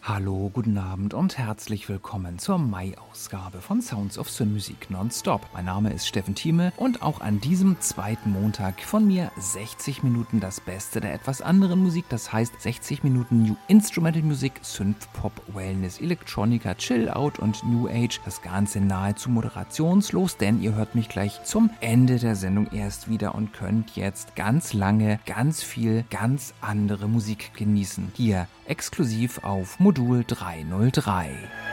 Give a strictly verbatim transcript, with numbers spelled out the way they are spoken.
Hallo, guten Abend und herzlich willkommen zur Mai-Ausgabe von Sounds of Synmusik Nonstop. Mein Name ist Steffen Thieme und auch an diesem zweiten Montag von mir sechzig Minuten das Beste der etwas anderen Musik, das heißt sechzig Minuten New Instrumental Musik, Synthpop, Wellness, Electronica, Chill-Out und New Age. Das Ganze nahezu moderationslos, denn ihr hört mich gleich zum Ende der Sendung erst wieder und könnt jetzt ganz lange, ganz viel, ganz andere Musik genießen. Hier exklusiv auf Modul dreihundertdrei.